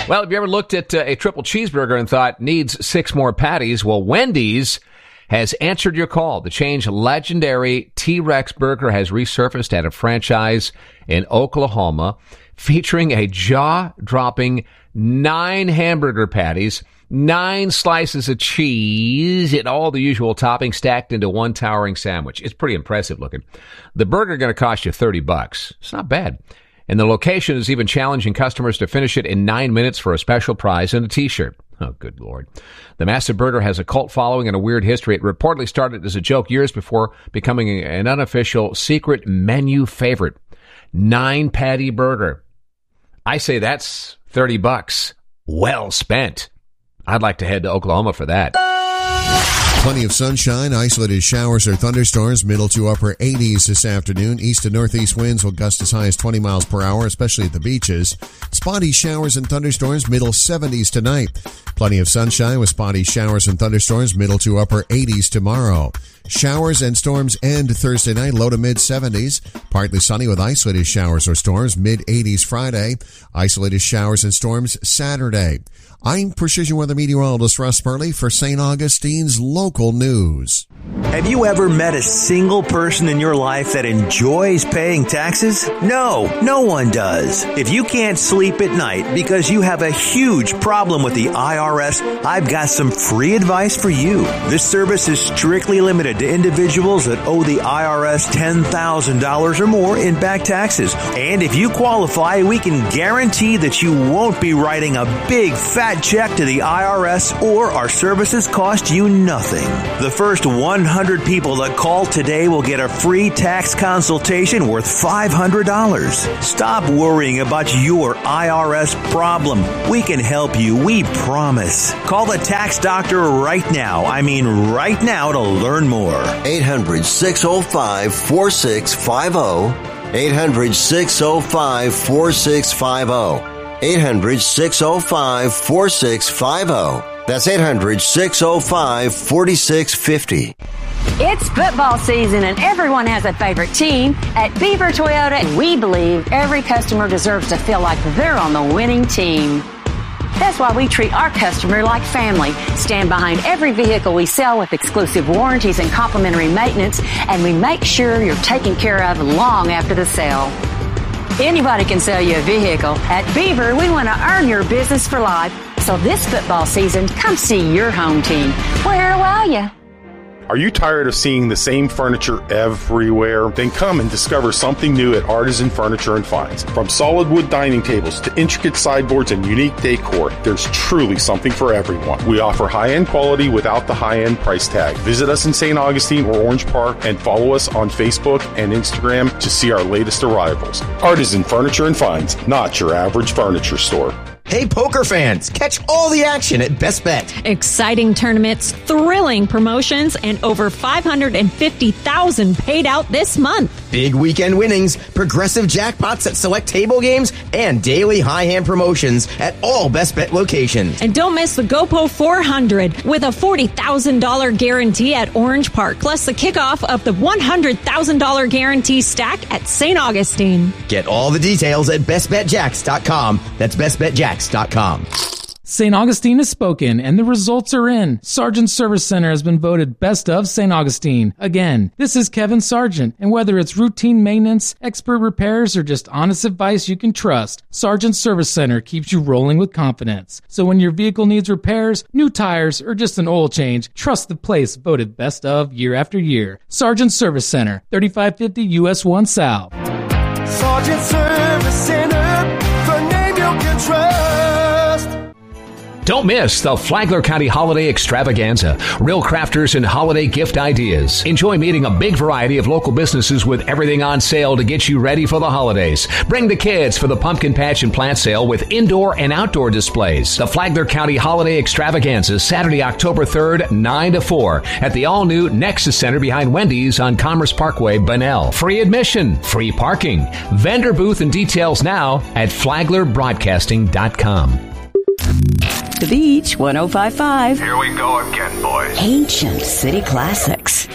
Well, have you ever looked at a triple cheeseburger and thought needs 6 more patties? Well, Wendy's has answered your call. The chain's legendary T-Rex burger has resurfaced at a franchise in Oklahoma, featuring a jaw-dropping 9 hamburger patties, 9 slices of cheese, and all the usual toppings stacked into one towering sandwich. It's pretty impressive looking. The burger going to cost you $30. It's not bad. And the location is even challenging customers to finish it in 9 minutes for a special prize and a T-shirt. Oh, good Lord. The massive burger has a cult following and a weird history. It reportedly started as a joke years before becoming an unofficial secret menu favorite. 9-patty burger. I say that's $30. Well spent. I'd like to head to Oklahoma for that. Plenty of sunshine, isolated showers or thunderstorms, middle to upper 80s this afternoon. East to northeast winds will gust as high as 20 miles per hour, especially at the beaches. Spotty showers and thunderstorms, middle 70s tonight. Plenty of sunshine with spotty showers and thunderstorms, middle to upper 80s tomorrow. Showers and storms end Thursday night, low to mid 70s. Partly sunny with isolated showers or storms, mid 80s Friday. Isolated showers and storms Saturday. I'm Precision Weather Meteorologist Russ Burley for St. Augustine's Local News. Have you ever met a single person in your life that enjoys paying taxes? No, no one does. If you can't sleep at night because you have a huge problem with the IRS, I've got some free advice for you. This service is strictly limited to individuals that owe the IRS $10,000 or more in back taxes. And if you qualify, we can guarantee that you won't be writing a big fat check to the IRS, or our services cost you nothing. The first 100 people that call today will get a free tax consultation worth $500. Stop worrying about your IRS problem. We can help you, we promise. Call the tax doctor right now. I mean right now to learn more. 800-605-4650. 800-605-4650. 800-605-4650. That's 800-605-4650. It's football season and everyone has a favorite team. At Beaver Toyota, we believe every customer deserves to feel like they're on the winning team. That's why we treat our customer like family, stand behind every vehicle we sell with exclusive warranties and complimentary maintenance, and we make sure you're taken care of long after the sale. Anybody can sell you a vehicle. At Beaver, we want to earn your business for life. So this football season, come see your home team. Where will you? Are you tired of seeing the same furniture everywhere? Then come and discover something new at Artisan Furniture and Finds. From solid wood dining tables to intricate sideboards and unique decor, there's truly something for everyone. We offer high-end quality without the high-end price tag. Visit us in St. Augustine or Orange Park and follow us on Facebook and Instagram to see our latest arrivals. Artisan Furniture and Finds, not your average furniture store. Hey, poker fans, catch all the action at Best Bet. Exciting tournaments, thrilling promotions, and over $550,000 paid out this month. Big weekend winnings, progressive jackpots at select table games, and daily high-hand promotions at all Best Bet locations. And don't miss the GoPro 400 with a $40,000 guarantee at Orange Park, plus the kickoff of the $100,000 guarantee stack at St. Augustine. Get all the details at bestbetjacks.com. That's bestbetjacks.com. St. Augustine has spoken, and the results are in. Sargent Service Center has been voted Best of St. Augustine. Again, this is Kevin Sargent, and whether it's routine maintenance, expert repairs, or just honest advice you can trust, Sargent Service Center keeps you rolling with confidence. So when your vehicle needs repairs, new tires, or just an oil change, trust the place voted Best of year after year. Sargent Service Center, 3550 US 1 South. Sargent Service Center, the name you can trust. Don't miss the Flagler County Holiday Extravaganza. Real crafters and holiday gift ideas. Enjoy meeting a big variety of local businesses with everything on sale to get you ready for the holidays. Bring the kids for the pumpkin patch and plant sale with indoor and outdoor displays. The Flagler County Holiday Extravaganza, Saturday, October 3rd, 9 to 4 at the all-new Nexus Center behind Wendy's on Commerce Parkway, Bunnell. Free admission, free parking. Vendor booth and details now at flaglerbroadcasting.com. The Beach 105.5. Here we go again, boys. Ancient City Classics.